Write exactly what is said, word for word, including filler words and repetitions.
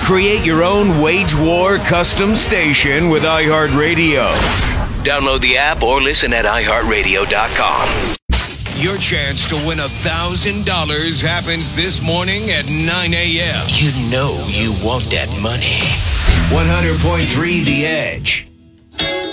Create your own Wage War custom station with iHeartRadio. Download the app or listen at i heart radio dot com. Your chance to win one thousand dollars happens this morning at nine a.m. You know you want that money. one hundred point three The Edge.